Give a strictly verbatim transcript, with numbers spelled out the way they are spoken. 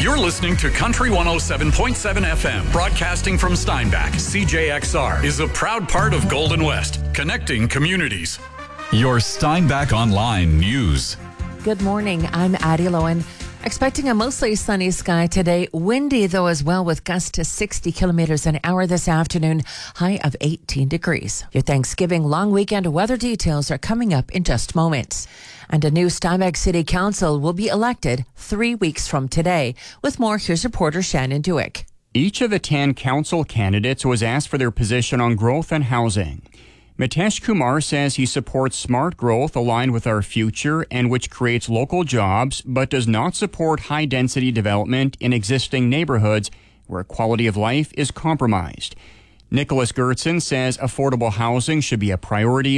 You're listening to Country one oh seven point seven F M, broadcasting from Steinbach. C J X R is a proud part of Golden West, connecting communities. Your Steinbach Online News. Good morning. I'm Addie Lowen. Expecting a mostly sunny sky today. Windy, though, as well, with gusts to sixty kilometers an hour this afternoon. High of eighteen degrees. Your Thanksgiving long weekend weather details are coming up in just moments. And a new Steinbach City Council will be elected three weeks from today. With more, here's reporter Shannon Dewick. Each of the ten council candidates was asked for their position on growth and housing. Mitesh Kumar says he supports smart growth aligned with our future and which creates local jobs, but does not support high-density development in existing neighborhoods where quality of life is compromised. Nicholas Gertson says affordable housing should be a priority,